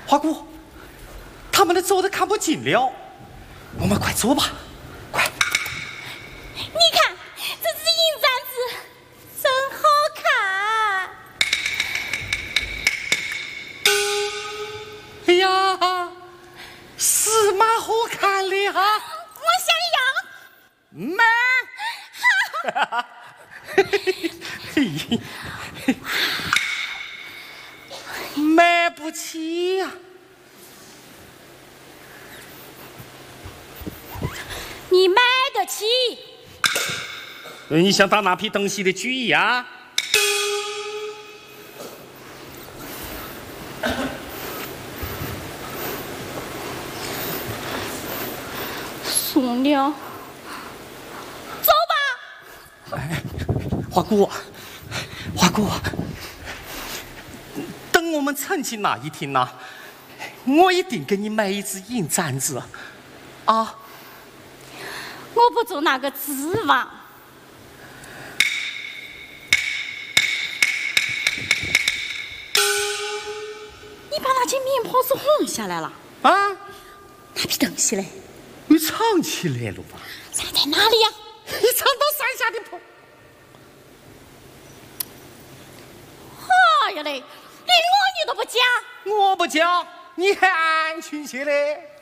花姑，他们都走得看不见了，我们快走吧，快！ 你看，这只银簪子真好看。 哎呀，是蛮好看的哈！ 我想要。 买。买不起呀、 你买得起？ 你想打那批东西的主意啊？ 送了，走吧。 哎，花姑，花姑，等我们成亲那一天呐，我一定给你买一只银簪子，啊！ 我不做那个指望。你把那件棉袍子换下来了啊？ 那批东西嘞？ 你藏起来了吧？ 藏在哪里呀？ 你藏到山下的坡。 哎呀嘞，连我你都不讲。 我不讲，你还安全些嘞？